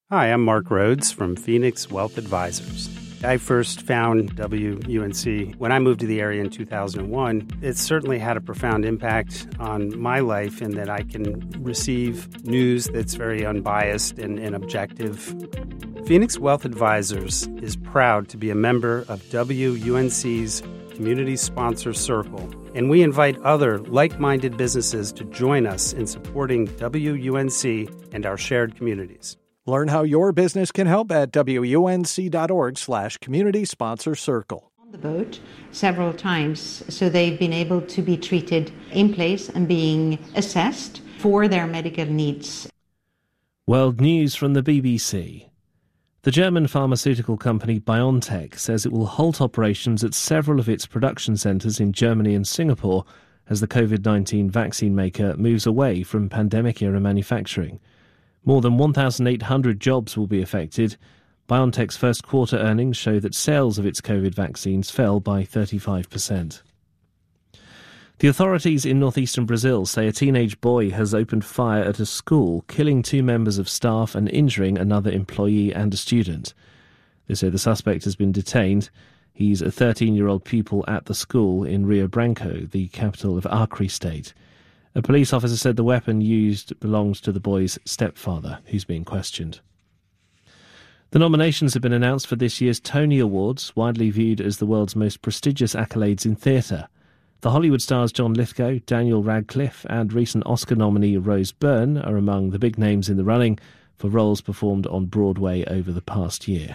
Hi, I'm Mark Rhodes from Phoenix Wealth Advisors. I first found WUNC when I moved to the area in 2001. It certainly had a profound impact on my life in that I can receive news that's very unbiased and objective. Phoenix Wealth Advisors is proud to be a member of WUNC's Community Sponsor Circle, and we invite other like-minded businesses to join us in supporting WUNC and our shared communities. Learn how your business can help at WUNC.org/community sponsor circle. On the boat several times, so they've been able to be treated in place and being assessed for their medical needs. World news from the BBC. The German pharmaceutical company BioNTech says it will halt operations at several of its production centres in Germany and Singapore as the COVID-19 vaccine maker moves away from pandemic-era manufacturing. More than 1,800 jobs will be affected. BioNTech's first quarter earnings show that sales of its COVID vaccines fell by 35%. The authorities in northeastern Brazil say a teenage boy has opened fire at a school, killing 2 members of staff and injuring another employee and a student. They say the suspect has been detained. He's a 13-year-old pupil at the school in Rio Branco, the capital of Acre State. A police officer said the weapon used belongs to the boy's stepfather, who's being questioned. The nominations have been announced for this year's Tony Awards, widely viewed as the world's most prestigious accolades in theatre. The Hollywood stars John Lithgow, Daniel Radcliffe and recent Oscar nominee Rose Byrne are among the big names in the running for roles performed on Broadway over the past year.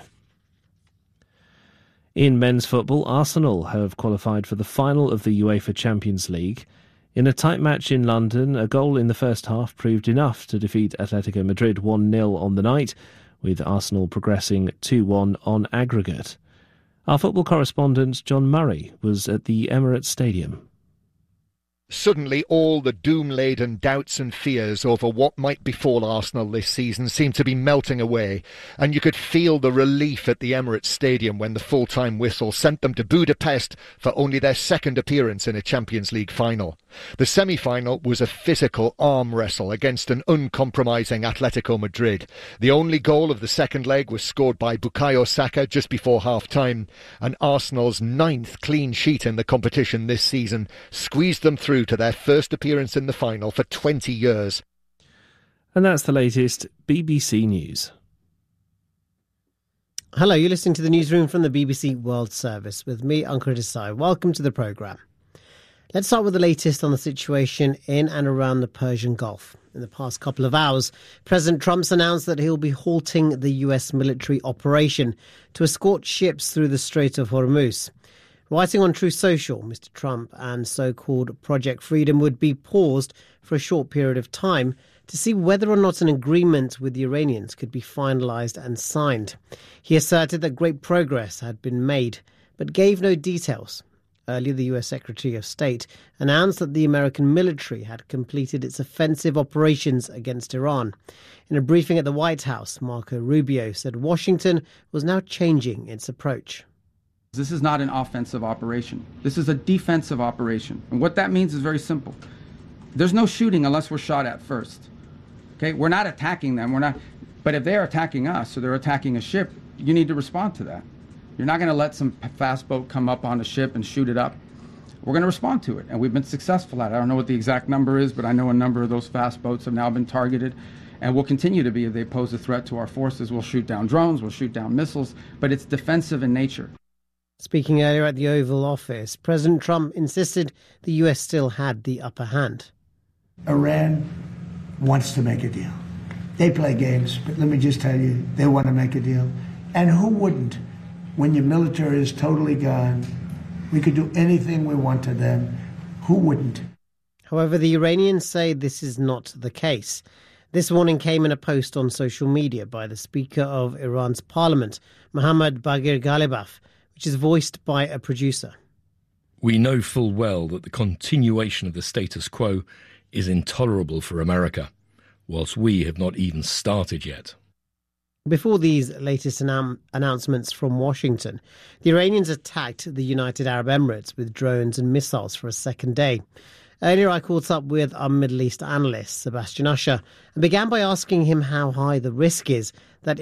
In men's football, Arsenal have qualified for the final of the UEFA Champions League. In a tight match in London, a goal in the first half proved enough to defeat Atletico Madrid 1-0 on the night, with Arsenal progressing 2-1 on aggregate. Our football correspondent John Murray was at the Emirates Stadium. Suddenly, all the doom-laden doubts and fears over what might befall Arsenal this season seemed to be melting away, and you could feel the relief at the Emirates Stadium when the full-time whistle sent them to Budapest for only their second appearance in a Champions League final. The semi-final was a physical arm wrestle against an uncompromising Atletico Madrid. The only goal of the second leg was scored by Bukayo Saka just before half-time, and Arsenal's 9th clean sheet in the competition this season squeezed them through to their first appearance in the final for 20 years. And that's the latest BBC News. Hello, you're listening to the newsroom from the BBC World Service with me, Ankur Desai. Welcome to the programme. Let's start with the latest on the situation in and around the Persian Gulf. In the past couple of hours, President Trump's announced that he'll be halting the US military operation to escort ships through the Strait of Hormuz. Writing on Truth Social, Mr. Trump and so-called Project Freedom would be paused for a short period of time to see whether or not an agreement with the Iranians could be finalised and signed. He asserted that great progress had been made, but gave no details. Earlier, the US Secretary of State announced that the American military had completed its offensive operations against Iran. In a briefing at the White House, Marco Rubio said Washington was now changing its approach. This is not an offensive operation. This is a defensive operation. And what that means is very simple. There's no shooting unless we're shot at first. Okay? We're not attacking them. But if they're attacking us or they're attacking a ship, you need to respond to that. You're not going to let some fast boat come up on a ship and shoot it up. We're going to respond to it. And we've been successful at it. I don't know what the exact number is, but I know a number of those fast boats have now been targeted. And will continue to be if they pose a threat to our forces. We'll shoot down drones, we'll shoot down missiles, but it's defensive in nature. Speaking earlier at the Oval Office, President Trump insisted the US still had the upper hand. Iran wants to make a deal. They play games, but let me just tell you, they want to make a deal. And who wouldn't? When your military is totally gone, we could do anything we want to them. Who wouldn't? However, the Iranians say this is not the case. This warning came in a post on social media by the Speaker of Iran's parliament, Mohammad Bagher Ghalibaf, which is voiced by a producer. We know full well that the continuation of the status quo is intolerable for America, whilst we have not even started yet. Before these latest announcements from Washington, the Iranians attacked the United Arab Emirates with drones and missiles for a second day. Earlier, I caught up with our Middle East analyst, Sebastian Usher, and began by asking him how high the risk is that